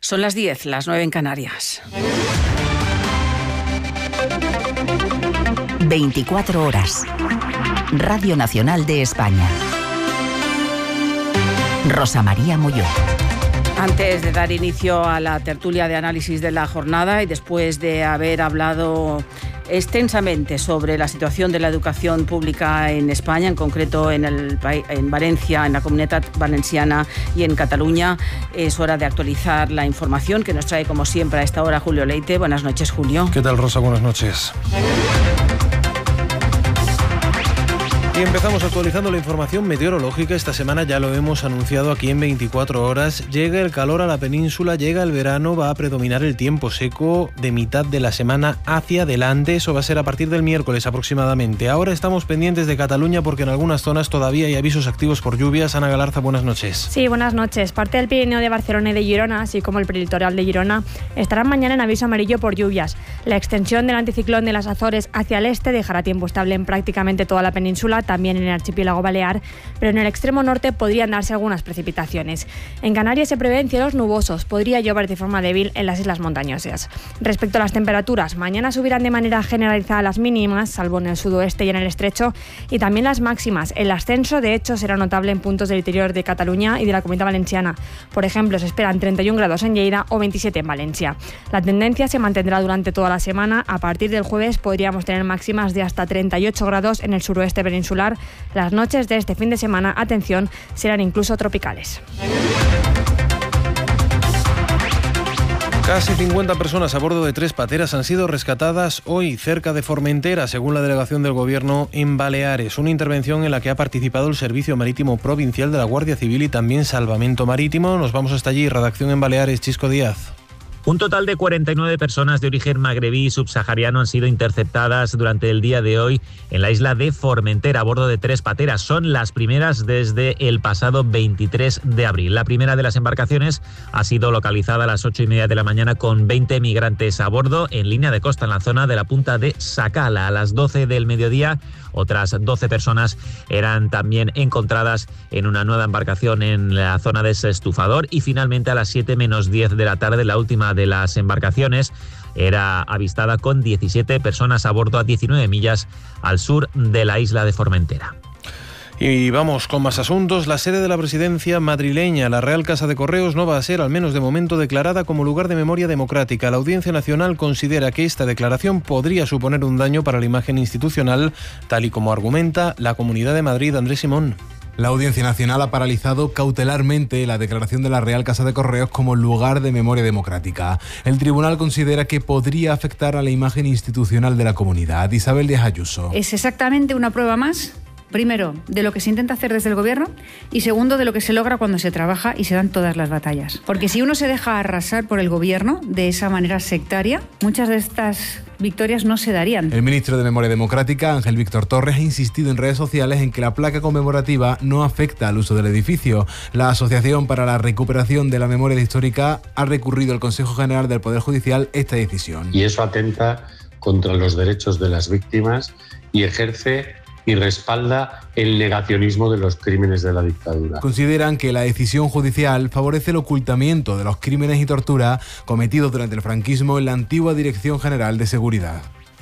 Son las 10, las 9 en Canarias. 24 horas. Radio Nacional de España. Rosa María Molló. Antes de dar inicio a la tertulia de análisis de la jornada y después de haber hablado extensamente sobre la situación de la educación pública en España, en concreto en Valencia, en la Comunitat Valenciana y en Cataluña, es hora de actualizar la información que nos trae, como siempre, a esta hora Julio Leite. Buenas noches, Julio. ¿Qué tal, Rosa? Buenas noches. Y empezamos actualizando la información meteorológica. Esta semana ya lo hemos anunciado aquí en 24 horas. Llega el calor a la península, llega el verano, va a predominar el tiempo seco de mitad de la semana hacia adelante. Eso va a ser a partir del miércoles aproximadamente. Ahora estamos pendientes de Cataluña porque en algunas zonas todavía hay avisos activos por lluvias. Ana Galarza, buenas noches. Sí, buenas noches. Parte del Pirineo de Barcelona y de Girona, así como el prelitoral de Girona, estarán mañana en aviso amarillo por lluvias. La extensión del anticiclón de las Azores hacia el este dejará tiempo estable en prácticamente toda la península, también en el archipiélago balear, pero en el extremo norte podrían darse algunas precipitaciones. En Canarias se prevén cielos nubosos, podría llover de forma débil en las islas montañosas. Respecto a las temperaturas, mañana subirán de manera generalizada las mínimas, salvo en el sudoeste y en el estrecho, y también las máximas. El ascenso, de hecho, será notable en puntos del interior de Cataluña y de la Comunidad Valenciana. Por ejemplo, se esperan 31 grados en Lleida o 27 en Valencia. La tendencia se mantendrá durante toda la semana. A partir del jueves podríamos tener máximas de hasta 38 grados en el suroeste peninsular. Las noches de este fin de semana, atención, serán incluso tropicales. Casi 50 personas a bordo de 3 pateras han sido rescatadas hoy cerca de Formentera, según la delegación del Gobierno en Baleares. Una intervención en la que ha participado el Servicio Marítimo Provincial de la Guardia Civil y también Salvamento Marítimo. Nos vamos hasta allí. Redacción en Baleares, Chisco Díaz. Un total de 49 personas de origen magrebí y subsahariano han sido interceptadas durante el día de hoy en la isla de Formentera a bordo de 3 pateras. Son las primeras desde el pasado 23 de abril. La primera de las embarcaciones ha sido localizada a las 8:30 de la mañana con 20 migrantes a bordo en línea de costa en la zona de la punta de Sacala. A las 12 del mediodía, otras 12 personas eran también encontradas en una nueva embarcación en la zona de Sestufador y finalmente a las 7 menos 10 de la tarde, la última de las embarcaciones era avistada con 17 personas a bordo a 19 millas al sur de la isla de Formentera. Y vamos con más asuntos. La sede de la presidencia madrileña, la Real Casa de Correos, no va a ser, al menos de momento, declarada como lugar de memoria democrática. La Audiencia Nacional considera que esta declaración podría suponer un daño para la imagen institucional, tal y como argumenta la Comunidad de Madrid. Andrés Simón. La Audiencia Nacional ha paralizado cautelarmente la declaración de la Real Casa de Correos como lugar de memoria democrática. El tribunal considera que podría afectar a la imagen institucional de la comunidad. Isabel Díaz Ayuso. Es exactamente una prueba más, primero, de lo que se intenta hacer desde el gobierno y segundo, de lo que se logra cuando se trabaja y se dan todas las batallas. Porque si uno se deja arrasar por el gobierno de esa manera sectaria, muchas de estas victorias no se darían. El ministro de Memoria Democrática, Ángel Víctor Torres, ha insistido en redes sociales en que la placa conmemorativa no afecta al uso del edificio. La Asociación para la Recuperación de la Memoria Histórica ha recurrido al Consejo General del Poder Judicial esta decisión. Y eso atenta contra los derechos de las víctimas y ejerce y respalda el negacionismo de los crímenes de la dictadura. Consideran que la decisión judicial favorece el ocultamiento de los crímenes y tortura cometidos durante el franquismo en la antigua Dirección General de Seguridad.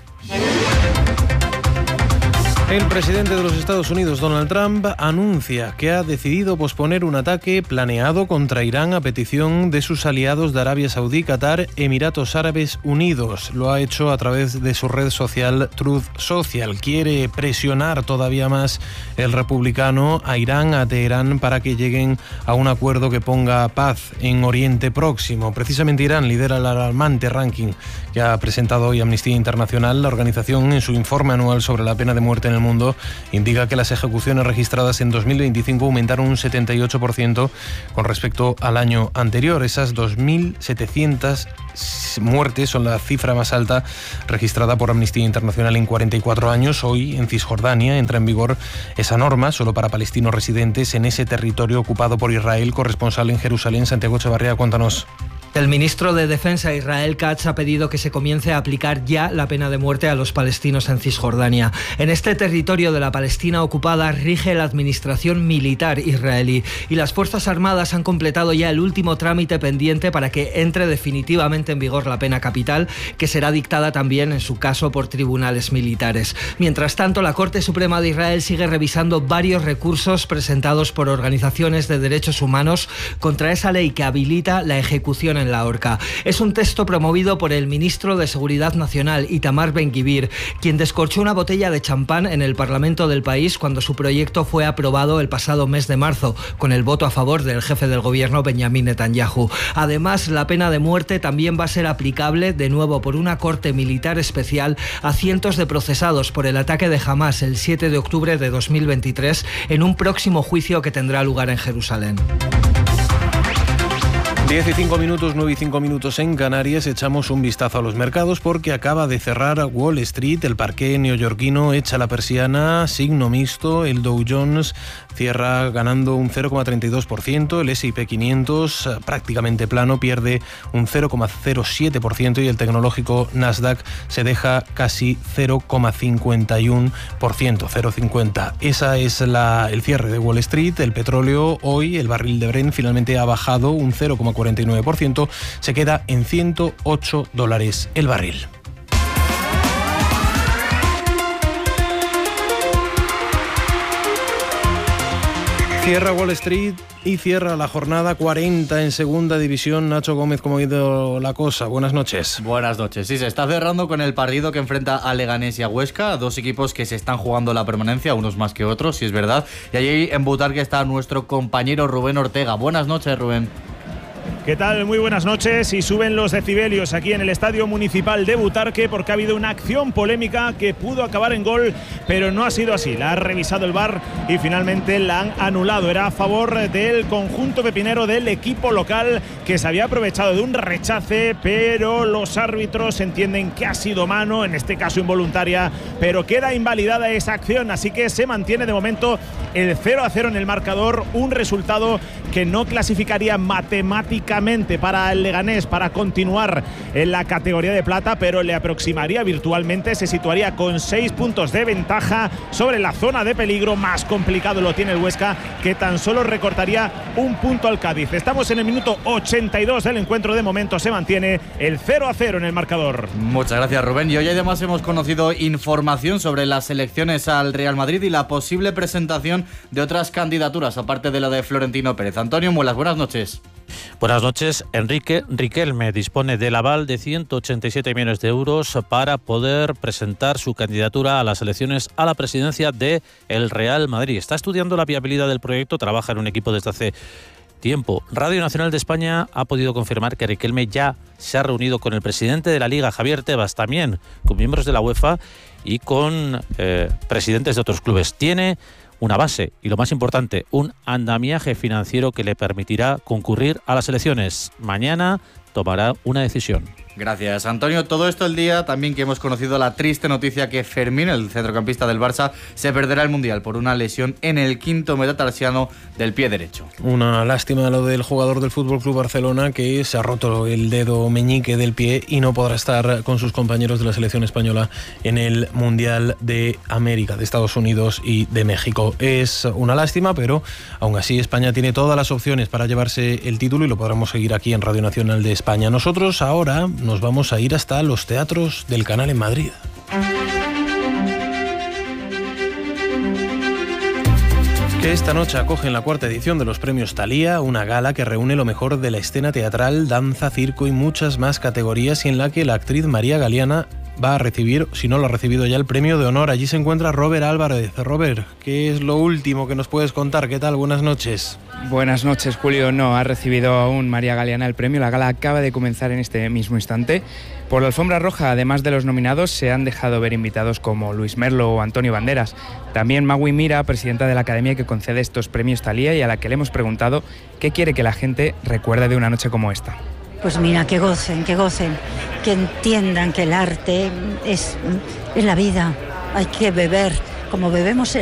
El presidente de los Estados Unidos, Donald Trump, anuncia que ha decidido posponer un ataque planeado contra Irán a petición de sus aliados de Arabia Saudí, Qatar, Emiratos Árabes Unidos. Lo ha hecho a través de su red social Truth Social. Quiere presionar todavía más el republicano a Irán, a Teherán, para que lleguen a un acuerdo que ponga paz en Oriente Próximo. Precisamente Irán lidera el alarmante ranking que ha presentado hoy Amnistía Internacional. La organización, en su informe anual sobre la pena de muerte en el mundo, indica que las ejecuciones registradas en 2025 aumentaron un 78% con respecto al año anterior. Esas 2.700 muertes son la cifra más alta registrada por Amnistía Internacional en 44 años. Hoy, en Cisjordania, entra en vigor esa norma solo para palestinos residentes en ese territorio ocupado por Israel. Corresponsal en Jerusalén, Santiago Echevarría, cuéntanos. El ministro de Defensa, Israel Katz, ha pedido que se comience a aplicar ya la pena de muerte a los palestinos en Cisjordania. En este territorio de la Palestina ocupada rige la administración militar israelí y las Fuerzas Armadas han completado ya el último trámite pendiente para que entre definitivamente en vigor la pena capital, que será dictada también en su caso por tribunales militares. Mientras tanto, la Corte Suprema de Israel sigue revisando varios recursos presentados por organizaciones de derechos humanos contra esa ley que habilita la ejecución en la horca. Es un texto promovido por el ministro de Seguridad Nacional, Itamar Ben-Gvir, quien descorchó una botella de champán en el Parlamento del país cuando su proyecto fue aprobado el pasado mes de marzo, con el voto a favor del jefe del gobierno, Benjamin Netanyahu. Además, la pena de muerte también va a ser aplicable, de nuevo por una corte militar especial, a cientos de procesados por el ataque de Hamás el 7 de octubre de 2023 en un próximo juicio que tendrá lugar en Jerusalén. 10 y 5 minutos, 9 y 5 minutos en Canarias. Echamos un vistazo a los mercados porque acaba de cerrar Wall Street. El parqué neoyorquino echa la persiana, signo mixto. El Dow Jones cierra ganando un 0,32%. El S&P 500 prácticamente plano, pierde un 0,07% y el tecnológico Nasdaq se deja casi 0,51%, 0,50. Esa es el cierre de Wall Street. El petróleo hoy, el barril de Brent finalmente ha bajado un 0,49%, se queda en $108 el barril. Cierra Wall Street y cierra la jornada 40 en segunda división. Nacho Gómez, ¿cómo ha ido la cosa? Buenas noches. Buenas noches. Sí, se está cerrando con el partido que enfrenta a Leganés y a Huesca, dos equipos que se están jugando la permanencia, unos más que otros, si es verdad. Y allí en Butarque está nuestro compañero Rubén Ortega. Buenas noches, Rubén. ¿Qué tal? Muy buenas noches. Y suben los decibelios aquí en el Estadio Municipal de Butarque porque ha habido una acción polémica que pudo acabar en gol, pero no ha sido así. La ha revisado el VAR y finalmente la han anulado. Era a favor del conjunto pepinero del equipo local, que se había aprovechado de un rechace, pero los árbitros entienden que ha sido mano, en este caso involuntaria, pero queda invalidada esa acción, así que se mantiene de momento el 0-0 en el marcador, un resultado que no clasificaría matemáticamente para el Leganés para continuar en la categoría de plata, pero le aproximaría virtualmente, se situaría con 6 puntos de ventaja sobre la zona de peligro. Más complicado lo tiene el Huesca, que tan solo recortaría un punto al Cádiz. Estamos en el minuto 82 del encuentro, de momento se mantiene el 0-0 en el marcador. Muchas gracias, Rubén. Y hoy además hemos conocido información sobre las elecciones al Real Madrid y la posible presentación de otras candidaturas, aparte de la de Florentino Pérez. Antonio Muelas, buenas noches. Buenas noches. Enrique Riquelme dispone del aval de 187 millones de euros para poder presentar su candidatura a las elecciones a la presidencia de el Real Madrid. Está estudiando la viabilidad del proyecto, trabaja en un equipo desde hace tiempo. Radio Nacional de España ha podido confirmar que Riquelme ya se ha reunido con el presidente de la Liga, Javier Tebas, también con miembros de la UEFA y con presidentes de otros clubes. Tiene una base y, lo más importante, un andamiaje financiero que le permitirá concurrir a las elecciones. Mañana tomará una decisión. Gracias, Antonio. Todo esto el día también que hemos conocido la triste noticia que Fermín, el centrocampista del Barça, se perderá el Mundial por una lesión en el quinto metatarsiano del pie derecho. Una lástima lo del jugador del FC Barcelona, que se ha roto el dedo meñique del pie y no podrá estar con sus compañeros de la selección española en el Mundial de América, de Estados Unidos y de México. Es una lástima, pero aún así España tiene todas las opciones para llevarse el título y lo podremos seguir aquí en Radio Nacional de España. Nosotros ahora nos vamos a ir hasta los teatros del Canal en Madrid. Que esta noche acogen la cuarta edición de los premios Thalía, una gala que reúne lo mejor de la escena teatral, danza, circo y muchas más categorías, y en la que la actriz María Galeana va a recibir, si no lo ha recibido ya, el premio de honor. Allí se encuentra Robert Álvarez. Robert, ¿qué es lo último que nos puedes contar? ¿Qué tal? Buenas noches. Buenas noches, Julio. No ha recibido aún María Galeana el premio. La gala acaba de comenzar en este mismo instante. Por la alfombra roja, además de los nominados, se han dejado ver invitados como Luis Merlo o Antonio Banderas. También Magui Mira, presidenta de la academia que concede estos premios Thalía, y a la que le hemos preguntado qué quiere que la gente recuerde de una noche como esta. Pues mira, que gocen, que entiendan que el arte es la vida. Hay que beber como bebemos el